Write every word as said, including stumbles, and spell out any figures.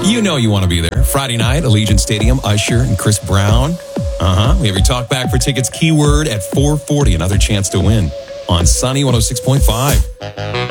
You know you want to be there. Friday night, Allegiant Stadium, Usher and Chris Brown. Uh-huh. We have your talk back for tickets, keyword at four forty. Another chance to win on Sunny one oh six point five.